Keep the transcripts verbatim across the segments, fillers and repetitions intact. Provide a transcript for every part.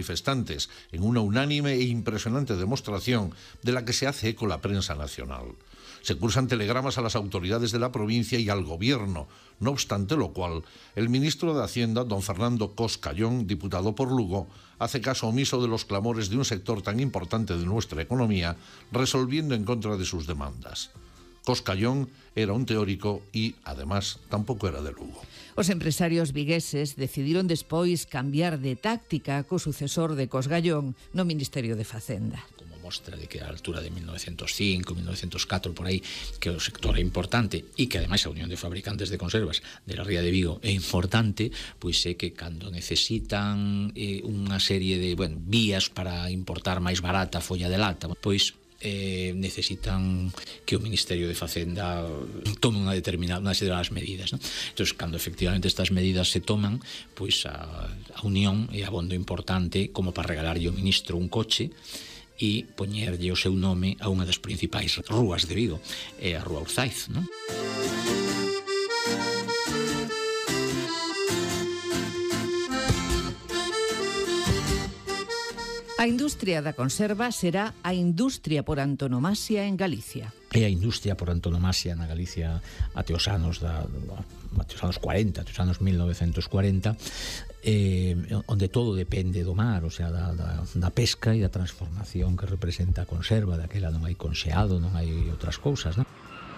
manifestantes, en una unánime e impresionante demostración de la que se hace eco la prensa nacional. Se cursan telegramas a las autoridades de la provincia y al gobierno, no obstante lo cual, el ministro de Hacienda, don Fernando Cos Callón, diputado por Lugo, hace caso omiso de los clamores de un sector tan importante de nuestra economía, resolviendo en contra de sus demandas. Cos Callón era un teórico e, además, tampouco era de Lugo. Os empresarios vigueses decidiron despois cambiar de táctica co sucesor de Cos Callón no Ministerio de Facenda. Mostra de que a altura de mil novecientos cinco, mil novecientos catro, por aí, que o sector é importante e que ademais a Unión de Fabricantes de Conservas de la Ría de Vigo é importante, pois é que cando necesitan eh, unha serie de bueno, vías para importar máis barata a folla de lata, pois Eh, necesitan que o Ministerio de Facenda tome unha determinada unha serie de medidas, ¿no? Entón, cando efectivamente estas medidas se toman, pois a, a Unión é abondo importante como para regalarlle ao ministro un coche e poñerlle o seu nome a unha das principais rúas de Vigo, é a Rúa Urzaiz, non? A industria da conserva será a industria por antonomasia en Galicia. É a industria por antonomasia na Galicia até os anos da, até os anos cuarenta, até os anos mil novecentos cuarenta, eh, onde todo depende do mar, o sea, da, da, da pesca e da transformación que representa a conserva, daquela non hai conxeado, non hai outras cousas, non?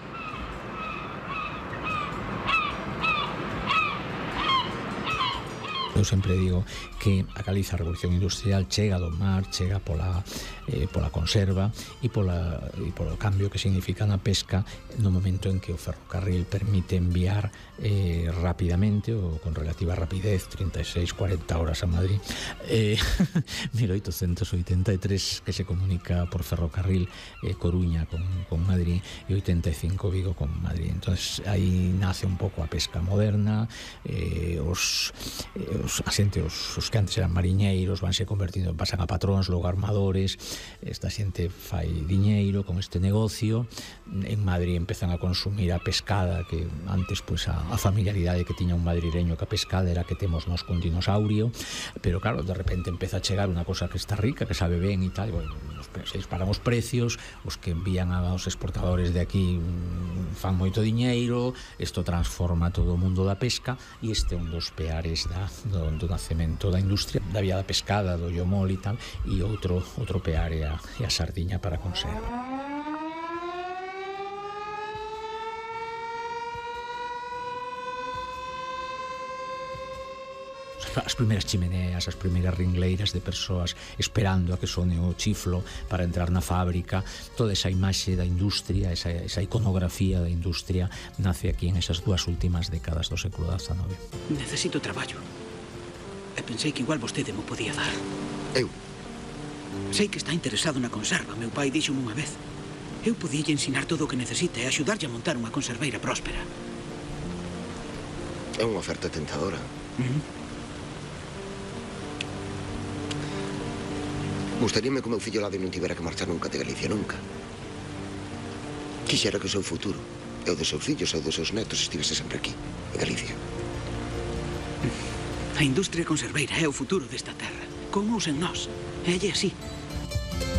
Eu sempre digo que a Galiza a revolución industrial chega do mar, chega pola, eh, pola conserva e, pola, e polo cambio que significa na pesca no momento en que o ferrocarril permite enviar eh, rapidamente ou con relativa rapidez, trinta e seis, cuarenta horas a Madrid, eh, mil oitocentos oitenta e tres que se comunica por ferrocarril eh, Coruña con, con Madrid e oitenta e cinco Vigo con Madrid. Entonces aí nace un pouco a pesca moderna, eh, os... Eh, Os, a xente, os, os que antes eran mariñeiros vanse convertindo, pasan a patróns, logo armadores, esta xente fai diñeiro con este negocio. En Madrid empezan a consumir a pescada que antes pois a, a familiaridade que tiña un madrileño que a pescada era que temos nós con dinosaurio, pero claro, de repente empeza a chegar unha cosa que está rica, que sabe ben e tal, e, bueno, se disparan os precios, os que envían aos exportadores de aquí fan moito diñeiro, isto transforma todo o mundo da pesca e este é un dos peares da Do, do nacemento da industria da vía da pescada, do iomol e tal, e outro, outro pear é a, é a sardiña para conserva. As primeiras chimeneas, as primeiras ringleiras de persoas esperando a que sone o chiflo para entrar na fábrica, toda esa imaxe da industria, esa, esa iconografía da industria nace aquí en esas dúas últimas décadas do século dezanove. Necesito traballo. E pensei que igual vostede mo podía dar. Eu? Sei que está interesado na conserva, meu pai díxome unha vez. Eu podíalle ensinar todo o que necesite e axudarlle a montar unha conserveira próspera. É unha oferta tentadora. Uh-huh. Gustaríame que o meu fillo Lade non tivera que marchar nunca de Galicia, nunca. Quixera que o seu futuro, e o dos seus fillos e o dos seus netos estivese sempre aquí, en Galicia. A industria conserveira é o futuro desta terra, con ou sen nós. É así.